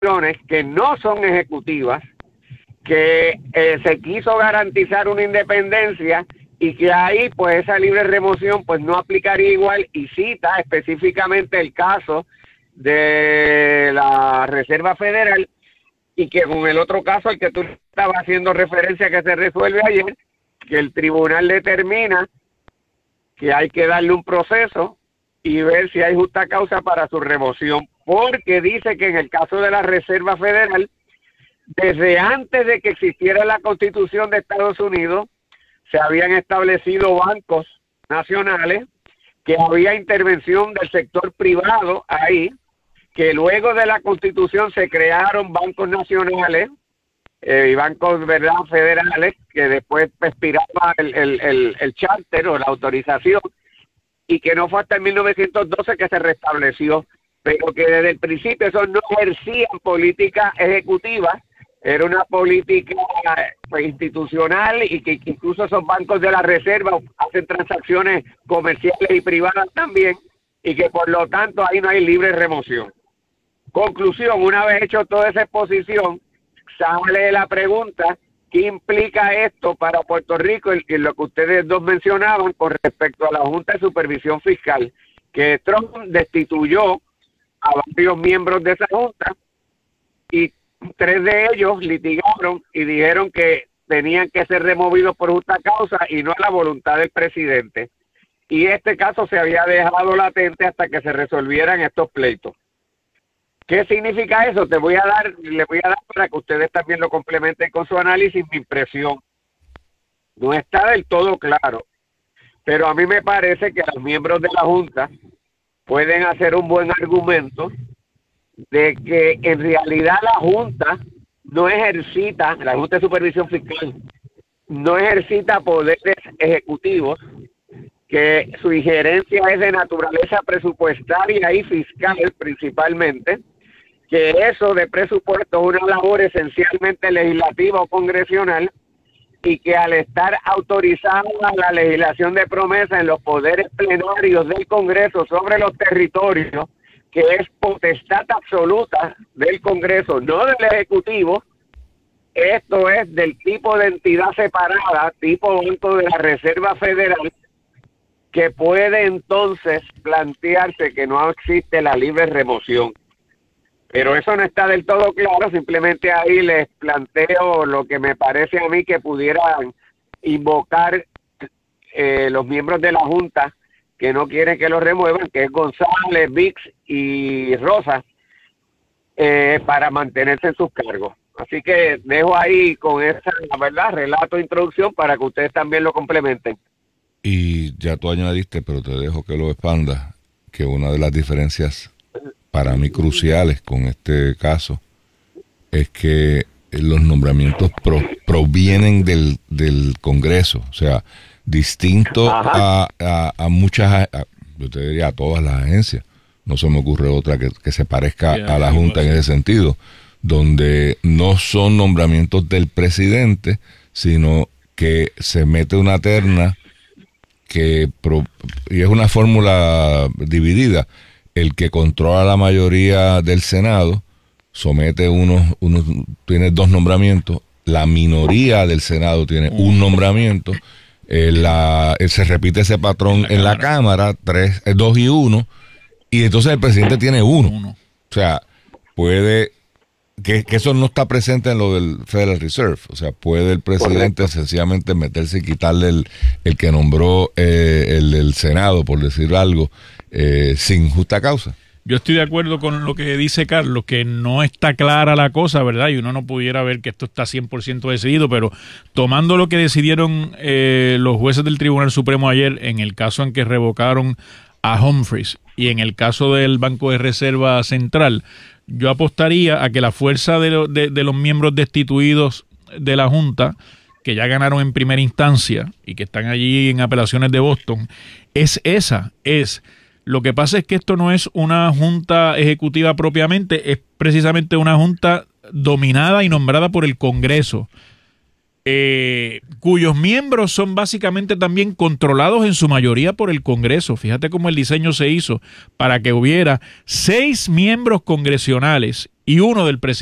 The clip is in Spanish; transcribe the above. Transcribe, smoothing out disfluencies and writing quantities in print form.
que no son ejecutivas, que se quiso garantizar una independencia y que ahí pues esa libre remoción pues no aplicaría igual, y cita específicamente el caso de la Reserva Federal, y que con el otro caso al que tú estabas haciendo referencia que se resuelve ayer, que el tribunal determina que hay que darle un proceso y ver si hay justa causa para su remoción, porque dice que en el caso de la Reserva Federal, desde antes de que existiera la Constitución de Estados Unidos, se habían establecido bancos nacionales, que había intervención del sector privado ahí, que luego de la Constitución se crearon bancos nacionales y bancos, ¿verdad?, federales, que después expiraba el charter o la autorización, y que no fue hasta el 1912 que se restableció, pero que desde el principio eso no ejercían política ejecutiva, era una política pues, institucional, y que incluso esos bancos de la Reserva hacen transacciones comerciales y privadas también, y que por lo tanto ahí no hay libre remoción. Conclusión, una vez hecho toda esa exposición, sale la pregunta: ¿qué implica esto para Puerto Rico? Y lo que ustedes dos mencionaban con respecto a la Junta de Supervisión Fiscal, que Trump destituyó a varios miembros de esa Junta, y 3 de ellos litigaron y dijeron que tenían que ser removidos por justa causa y no a la voluntad del presidente. Y este caso se había dejado latente hasta que se resolvieran estos pleitos. ¿Qué significa eso? Le voy a dar para que ustedes también lo complementen con su análisis, mi impresión. No está del todo claro, pero a mí me parece que los miembros de la Junta pueden hacer un buen argumento de que en realidad la Junta la Junta de Supervisión Fiscal no ejercita poderes ejecutivos, que su injerencia es de naturaleza presupuestaria y fiscal principalmente, que eso de presupuesto es una labor esencialmente legislativa o congresional, y que al estar autorizada la legislación de promesa en los poderes plenarios del Congreso sobre los territorios, que es potestad absoluta del Congreso, no del Ejecutivo, esto es del tipo de entidad separada, tipo Banco de la Reserva Federal, que puede entonces plantearse que no existe la libre remoción. Pero eso no está del todo claro, simplemente ahí les planteo lo que me parece a mí que pudieran invocar los miembros de la Junta que no quieren que lo remuevan, que es González, Vix y Rosa, para mantenerse en sus cargos. Así que dejo ahí con esa, ¿verdad?, relato de introducción para que ustedes también lo complementen. Y ya tú añadiste, pero te dejo que lo expandas, que una de las diferencias para mí cruciales con este caso es que los nombramientos provienen del Congreso, o sea, distinto a muchas, yo te diría a todas las agencias. No se me ocurre otra que se parezca a la Junta en ese sentido, donde no son nombramientos del presidente, sino que se mete una terna y es una fórmula dividida. El que controla la mayoría del Senado somete tiene 2 nombramientos, la minoría del Senado tiene un nombramiento, se repite ese patrón en la Cámara, 2 y 1, y entonces el presidente tiene 1. O sea, puede, que eso no está presente en lo del Federal Reserve, o sea, puede el presidente sencillamente meterse y quitarle el que nombró el Senado, por decir algo, sin justa causa. Yo estoy de acuerdo con lo que dice Carlos, que no está clara la cosa, ¿verdad? Y uno no pudiera ver que esto está 100% decidido, pero tomando lo que decidieron los jueces del Tribunal Supremo ayer en el caso en que revocaron a Humphreys y en el caso del Banco de Reserva Central, yo apostaría a que la fuerza de los miembros destituidos de la Junta, que ya ganaron en primera instancia y que están allí en apelaciones de Boston, lo que pasa es que esto no es una junta ejecutiva propiamente, es precisamente una junta dominada y nombrada por el Congreso. cuyos miembros son básicamente también controlados en su mayoría por el Congreso. Fíjate cómo el diseño se hizo para que hubiera 6 miembros congresionales y uno del presidente.